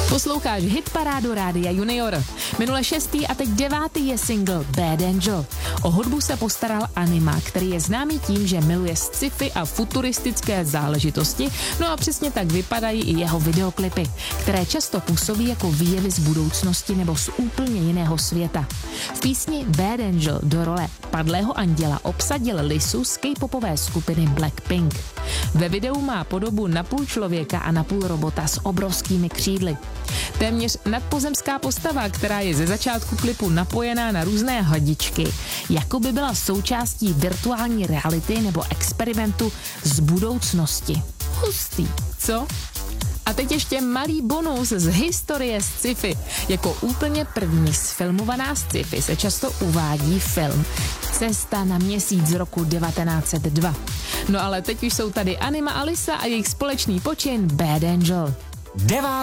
Posloucháš hitparádu Rádia Junior. Minule 6. a teď 9. je single Bad Angel. O hudbu se postaral Anima, který je známý tím, že miluje sci-fi a futuristické záležitosti, no a přesně tak vypadají i jeho videoklipy, které často působí jako výjevy z budoucnosti nebo z úplně jiného světa. V písni Bad Angel do role padlého anděla obsadil Lisu z K-popové skupiny Blackpink. Ve videu má podobu napůl člověka a napůl robota s obrovskými křídly. Téměř nadpozemská postava, která je ze začátku klipu napojená na různé hadičky, jako by byla součástí virtuální reality nebo experimentu z budoucnosti. Hustý, co? A teď ještě malý bonus z historie sci-fi. Jako úplně první sfilmovaná sci-fi se často uvádí film Cesta na měsíc z roku 1902. No ale teď už jsou tady Anima a Lisa a jejich společný počin Bad Angel.